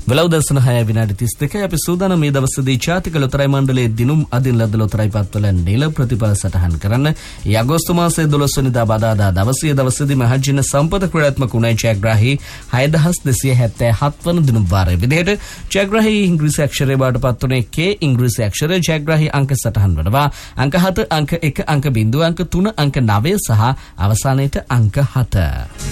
වෙලවදර්ශන 6 විනාඩි 32 අපි සූදානම් මේ දවසේදී ජාතික ලොතරැයි මණ්ඩලයේ දිනුම් අදින් ලද්ද ලොතරැයි පත්වල නිල ප්‍රතිඵල සටහන් කරන්න අගෝස්තු මාසයේ 12 වෙනිදා බදාදා දවසේදී මහජන සම්පත ක්‍රියාත්මක වුණේ ජයග්‍රාහී 6277 වන දිනුම් වාරයේ විදිහට ජයග්‍රාහී ඉංග්‍රීසි අක්ෂරය බවට පත්වුණේ K ඉංග්‍රීසි අක්ෂරය ජයග්‍රාහී අංක සටහන් වනවා අංක 7 අංක 1 අංක 0 අංක 3 අංක 9 සහ අවසානයේට අංක 7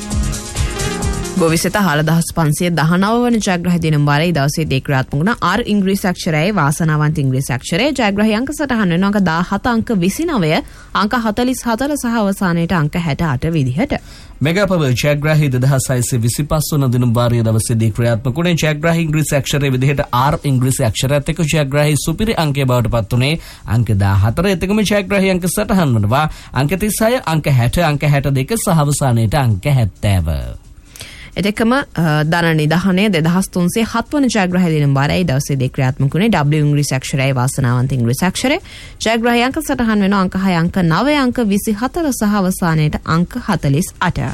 භවිෂත 4519 වන ජයග්‍රාහී දිනම් වාරයේ දවසේදී ක්‍රියාත්මක වුණ R ඉංග්‍රීසි අක්ෂරයේ වාසනාවන්ත ඉංග්‍රීසි අක්ෂරයේ ජයග්‍රාහී අංක සටහන් වෙන අංක 17 අංක 29 අංක 44 සහ අවසානයේට අංක 68 විදිහට මෙගාපව ජයග්‍රාහී 2625 වන දිනම් වාරයේ දවසේදී ක්‍රියාත්මක වුණේ ජයග්‍රාහී ඉංග්‍රීසි අක්ෂරයේ විදිහට R ඉංග්‍රීසි අක්ෂරයත් එක්ක ජයග්‍රාහී සුපිරි අංකය බවට පත් වුණේ අංක 14 එතකම ජයග්‍රාහී අංක සටහන් වනවා අංක 36 අංක 60 අංක 62 සහ අවසානයේට අංක 70 එතකම ධන නිදහනය 2307 වන ජයග්‍රාහී දිනම් වාරයේ දවසේදී ක්‍රියාත්මක වුණේ W ඉංග්‍රීසි අක්ෂරයේ වාසනාවන්ත ඉංග්‍රීසි අක්ෂරය ජයග්‍රාහී අංක සටහන් වෙන අංක 6 අංක 9 අංක 24 සහ අවසානයේට අංක 48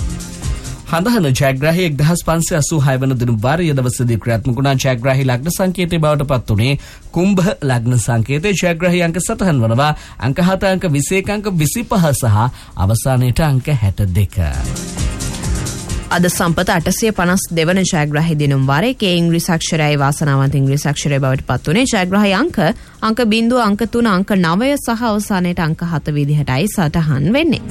හඳහන ජයග්‍රාහී 1586 වන දිනම් වාරයේ දවසේදී ක්‍රියාත්මක වුණා ජයග්‍රාහී ලග්න සංකේතය බවට පත් වුණේ කුම්භ ලග්න සංකේතය ජයග්‍රාහී අංක සටහන් වනවා අංක 7 අංක 21 අංක 25 සහ අවසානයේට අංක 62 අද සම්පත 852 වන ජයග්‍රාහී දිනම් වාරයේ K ඉංග්‍රීසි අක්ෂරයයි වාසනාවන්ත ඉංග්‍රීසි අක්ෂරය බවට පත් වුණේ ජයග්‍රාහී අංක 0 අංක 3 අංක 9 සහ අවසානයේට අංක 7 විදිහටයි සටහන් වෙන්නේ.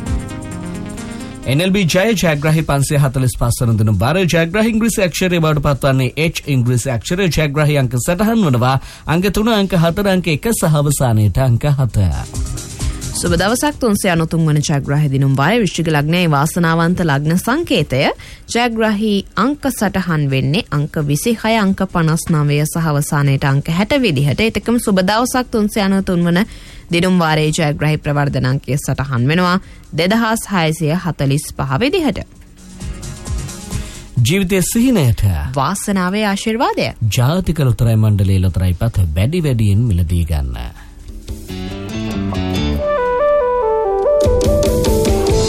NLB ජයග්‍රාහී 545 වන දිනම් වාරයේ ජයග්‍රාහී ඉංග්‍රීසි අක්ෂරය බවට පත්වන්නේ H ඉංග්‍රීසි අක්ෂරය ජයග්‍රාහී අංක සටහන් වනවා අංක 3 අංක 4 අංක 1 සහ අවසානයේට අංක 7 සුබ දවසක් 393 වන ජයග්‍රාහී දිනම් වාරයේ වෘශ්චික ලග්නයේ වාසනාවන්ත ලග්න සංකේතය ජයග්‍රාහී අංක සටහන් වෙන්නේ අංක 26 අංක 59 සහ අවසානයේට අංක 60 විදිහට. එතකම සුබ දවසක් 393 වන දිනම් වාරයේ ජයග්‍රාහී ප්‍රවර්ධන අංකය සටහන් වෙනවා 2645 විදිහට. ජීවිතයේ සිහිනයට වාසනාවේ ආශිර්වාදය ජාතික ලොතරැයි මණ්ඩලයේ ලොතරැයි පත වැඩියෙන් මිලදී ගන්න.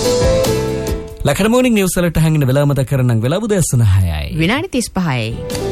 ලකඩ මෝනින් නිවුස් වලට හැංගෙන වෙලාව මත කරනම් වෙලාව උදෑසන 6යි විනාඩි 35යි